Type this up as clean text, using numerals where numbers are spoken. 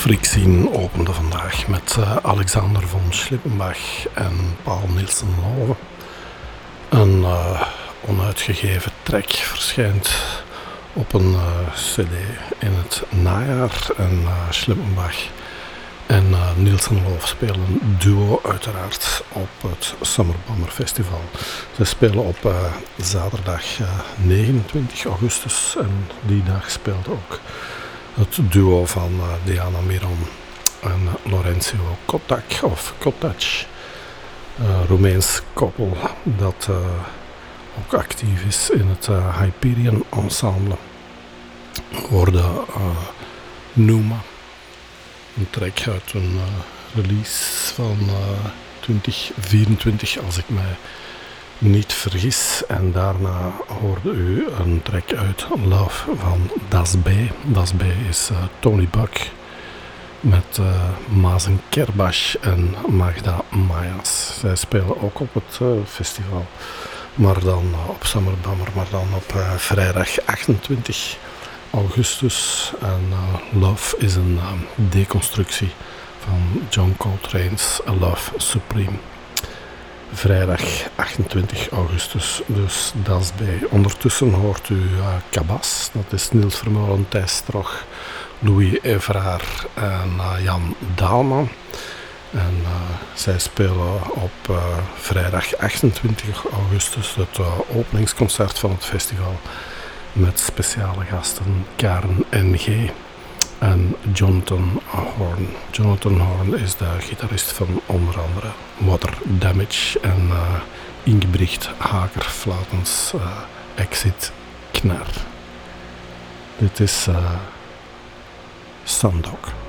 Frikzien opende vandaag met Alexander von Schlippenbach en Paul Nielsen-Loven. Een onuitgegeven track verschijnt op een cd in het najaar. En Schlippenbach en Nielsen-Loven spelen een duo uiteraard op het Summer Bomber Festival. Ze spelen op zaterdag 29 augustus en die dag speelt ook het duo van Diana Miron en Lorenzo Kotac, Roemeens koppel dat ook actief is in het Hyperion Ensemble. We hoorden Numa, een track uit een release van 2024 als ik mij niet vergis. En daarna hoorde u een track uit Love van Das B. Das B is Tony Buck met Mazen Kerbash en Magda Mayas. Zij spelen ook op het festival, maar dan op Summer Bomber, maar dan op vrijdag 28 augustus. En Love is een deconstructie van John Coltrane's A Love Supreme. Vrijdag 28 augustus, dus dat is bij. Ondertussen hoort u Cabas, dat is Niels Vermeulen, Thijs Stroch, Louis Evraar en Jan Daalman. En zij spelen op vrijdag 28 augustus het openingsconcert van het festival met speciale gasten Karen N.G. en Jonathan Horn. Jonathan Horn is de gitarist van onder andere Water Damage en Ingebrigt Hager-Flatens Exit Knar. Dit is Sandok.